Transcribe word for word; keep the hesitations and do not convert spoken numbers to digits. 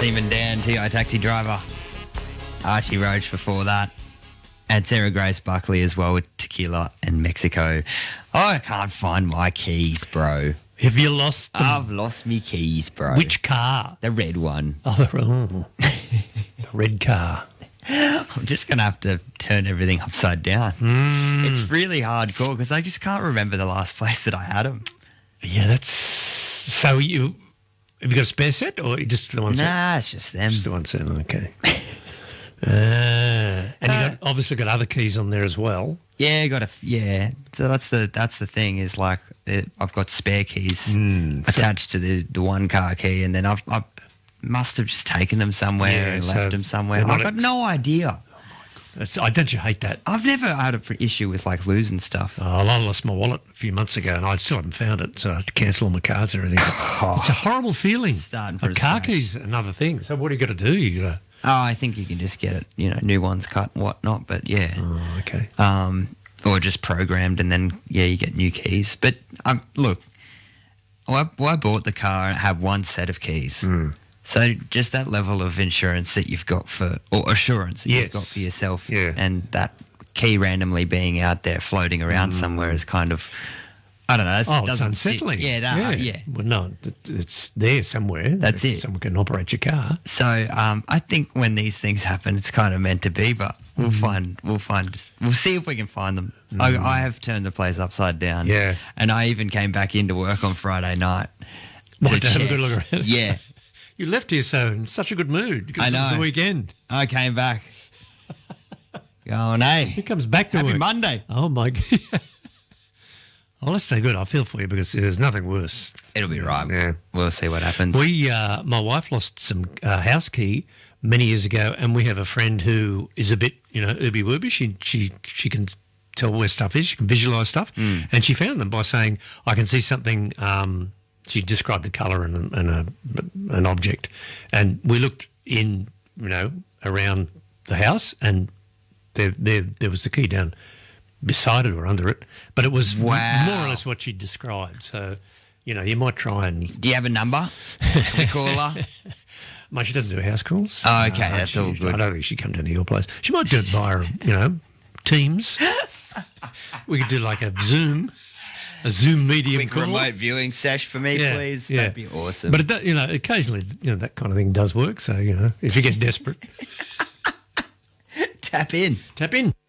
Stephen Dan, T I Taxi Driver. Archie Roach before that. And Sarah Grace Buckley as well with Tequila and Mexico. Oh, I can't find my keys, bro. Have you lost them? I've lost me keys, bro. Which car? The red one. Oh, the, oh. the red car. I'm just going to have to turn everything upside down. Mm. It's really hardcore because I just can't remember the last place that I had them. Yeah, that's... So you... Have you got a spare set or you just the one set? Nah, it's just them. Just the one set, okay. uh, and you got obviously got other keys on there as well. Yeah, got a yeah. So that's the that's the thing is like it, I've got spare keys mm, attached so, to the, the one car key, and then I've I must have just taken them somewhere yeah, and so left them somewhere. I've got no idea. That's, I don't you hate that? I've never had an issue with like losing stuff. Oh, I lost my wallet a few months ago, and I still haven't found it, so I had to cancel all my cards and everything. Oh, it's a horrible feeling. Starting from a car keys, another thing. So what do you got to do? You got to. Oh, I think you can just get it, you know, new ones cut and whatnot. But yeah, oh, okay. Um, or just programmed, and then yeah, you get new keys. But um, look, well, I, well, I bought the car and had one set of keys. Mm. So just that level of insurance that you've got for, or assurance that yes. you've got for yourself, yeah. and that key randomly being out there floating around mm. somewhere is kind of, I don't know. It's, oh, it's unsettling. Sit. Yeah, that, yeah. Uh, yeah. Well, no, it's there somewhere. That's it. Someone can operate your car. So um, I think when these things happen, it's kind of meant to be. But we'll mm. find, we'll find, we'll see if we can find them. Mm. I, I have turned the place upside down. Yeah, and I even came back into work on Friday night. What, to have a good look around? Yeah. You left here so in such a good mood because I know. it was the weekend. I came back. Going, hey. He comes back to Happy work. Monday. Oh, my God. Oh, let's stay good. I feel for you because there's nothing worse. It'll be right. Yeah. We'll see what happens. We, uh, my wife lost some uh, house key many years ago, and we have a friend who is a bit, you know, ooby-wooby. She, she, she can tell where stuff is. She can visualise stuff. Mm. And she found them by saying, I can see something... Um, she described a colour and, a, and a, an object, and we looked in, you know, around the house, and there, there, there was the key down beside it or under it, but it was wow. more or less what she described. So, you know, you might try and. Do you have a number? Can we call her? Mate, she doesn't do house calls. Oh, okay, uh, that's she, all good. I don't think she'd come down to your place. She might do it via, you know, Teams. We could do like a Zoom. A Zoom medium quick call. remote viewing sesh for me, yeah, please. Yeah. That'd be awesome. But, it, do- you know, occasionally, you know, that kind of thing does work. So, you know, if you get desperate. Tap in. Tap in.